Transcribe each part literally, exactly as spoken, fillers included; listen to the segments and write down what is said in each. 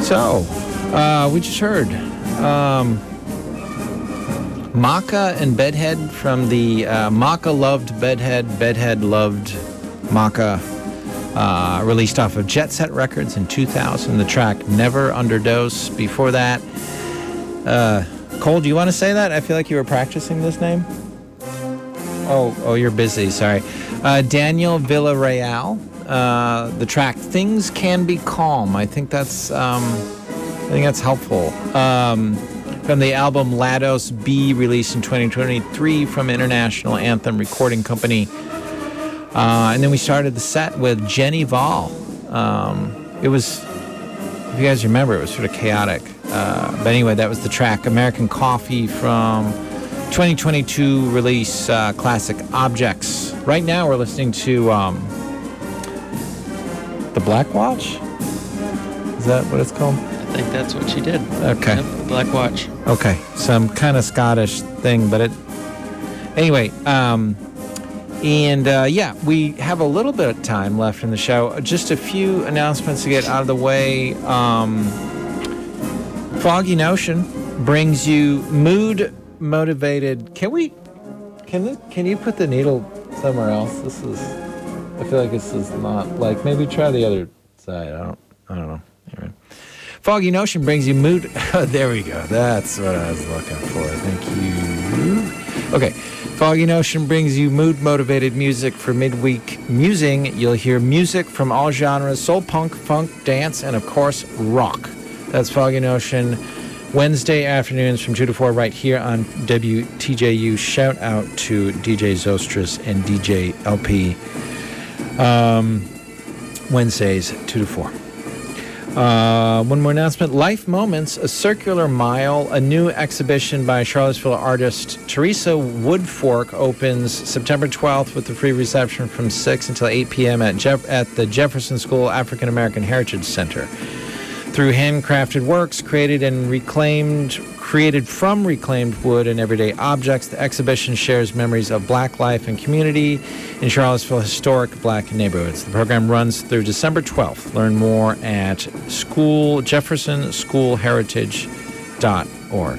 So, uh, we just heard um, Maka and Bedhead from the uh, Maka loved Bedhead, Bedhead loved Maka, uh, released off of Jet Set Records in two thousand. The track Never Underdose. Before that, uh, Cole, do you want to say that? I feel like you were practicing this name. Oh, oh, you're busy. Sorry. Uh, Daniel Villarreal. Uh, the track "Things Can Be Calm." I think that's um, I think that's helpful. Um, from the album Lados B, released in twenty twenty-three from International Anthem Recording Company. Uh, and then we started the set with Jenny Val. Um, it was, if you guys remember, it was sort of chaotic. Uh, but anyway, that was the track American Coffee from twenty twenty-two release, uh, Classic Objects. Right now we're listening to um, The Black Watch? Is that what it's called? I think that's what she did. Okay. Yep, Black Watch. Okay, some kind of Scottish thing, but it... Anyway, um, and uh, yeah, we have a little bit of time left in the show. Just a few announcements to get out of the way. Um, Foggy Notion brings you mood-motivated... Can we... Can this, can you put the needle somewhere else? This is... I feel like this is not... Like, maybe try the other side. I don't... I don't know. Anyway. Foggy Notion brings you mood... There we go. That's what I was looking for. Thank you. Okay. Foggy Notion brings you mood-motivated music for midweek musing. You'll hear music from all genres: soul, punk, funk, dance, and, of course, rock. That's Foggy Notion. Wednesday afternoons from two to four right here on W T J U. Shout out to D J Zostris and D J L P. Um, Wednesdays, two to four. Uh, one more announcement. Life Moments, a circular mile, a new exhibition by Charlottesville artist Teresa Woodfork opens September twelfth with a free reception from six until eight p.m. at, Jeff- at the Jefferson School African American Heritage Center. Through handcrafted works created and reclaimed, created from reclaimed wood and everyday objects, the exhibition shares memories of Black life and community in Charlottesville historic Black neighborhoods. The program runs through December twelfth. Learn more at school jefferson school heritage dot org.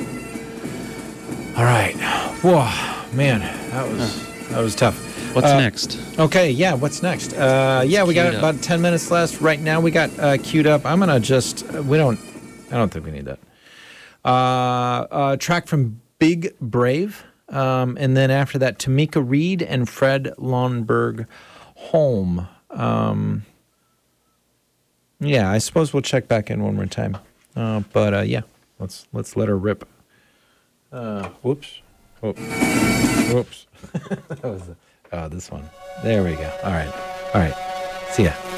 All right. Whoa, man, that was that was tough. What's uh, next? Okay, yeah, what's next? Uh, yeah, we got up. about ten minutes left. Right now we got uh, queued up. I'm going to just, we don't, I don't think we need that. Uh, a track from Big Brave. Um, and then after that, Tamika Reed and Fred Lundberg, Home. Um, yeah, I suppose we'll check back in one more time. Uh, but uh, yeah, let's let's let her rip. Uh, whoops. Whoops. Whoops. That was the, oh, this one. There we go. All right. All right. See ya.